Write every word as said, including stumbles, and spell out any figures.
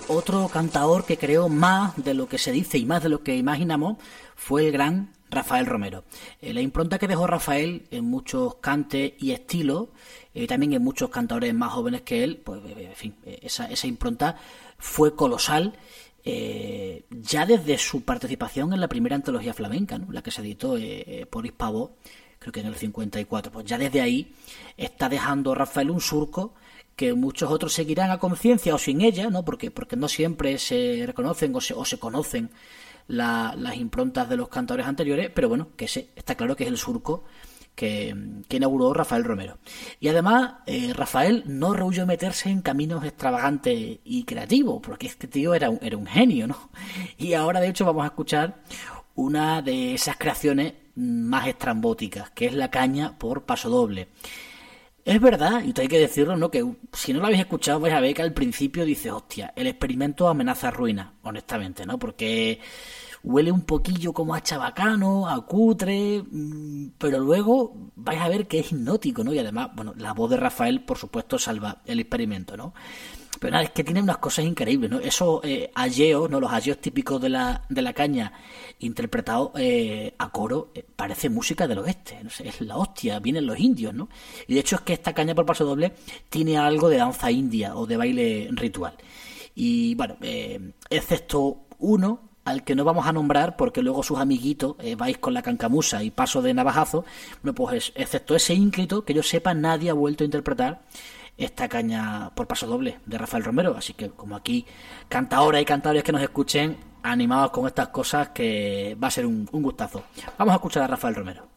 otro cantaor que creó más de lo que se dice y más de lo que imaginamos fue el gran Rafael Romero. Eh, la impronta que dejó Rafael en muchos cantes y estilos, eh, también en muchos cantadores más jóvenes que él, pues en fin, esa, esa impronta fue colosal, eh, ya desde su participación en la primera antología flamenca, ¿no? La que se editó eh, por Hispavoz, creo que en el cincuenta y cuatro. Pues ya desde ahí está dejando Rafael un surco que muchos otros seguirán a conciencia o sin ella, ¿no? Porque, porque no siempre se reconocen o se, o se conocen la, las improntas de los cantadores anteriores, pero bueno, que ese está claro que es el surco que, que inauguró Rafael Romero. Y además, eh, Rafael no rehuyó meterse en caminos extravagantes y creativos, porque este tío era un, era un genio, ¿no? Y ahora, de hecho, vamos a escuchar una de esas creaciones más estrambóticas, que es la caña por pasodoble. Es verdad, y hay que decirlo, ¿no? Que si no lo habéis escuchado vais a ver que al principio dices, hostia, el experimento amenaza ruina, honestamente, ¿no? Porque huele un poquillo como a chabacano, a cutre, pero luego vais a ver que es hipnótico, ¿no? Y además, bueno, la voz de Rafael, por supuesto, salva el experimento, ¿no? Pero nada, es que tiene unas cosas increíbles, ¿no? Esos eh, ayeos, ¿no? Los ayeos típicos de la, de la caña, interpretados eh, a coro, eh, parece música del oeste, no sé, es la hostia, vienen los indios, ¿no? Y de hecho es que esta caña por paso doble tiene algo de danza india o de baile ritual. Y bueno, eh, excepto uno al que no vamos a nombrar porque luego sus amiguitos eh, vais con la cancamusa y paso de navajazo, bueno, pues excepto ese ínclito, que yo sepa, nadie ha vuelto a interpretar esta caña por paso doble de Rafael Romero. Así que como aquí cantadoras y cantadores que nos escuchen, animados con estas cosas, que va a ser un, un gustazo. Vamos a escuchar a Rafael Romero.